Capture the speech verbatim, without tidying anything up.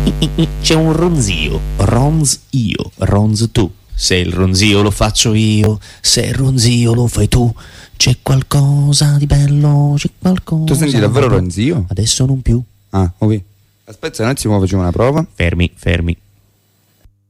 C'è un ronzio, ronz io, ronz tu. Se il ronzio lo faccio io, se il ronzio lo fai tu, c'è qualcosa di bello, c'è qualcosa. Tu senti davvero ronzio? Adesso non più. Ah, ok. Aspetta un attimo, facciamo una prova. Fermi, fermi.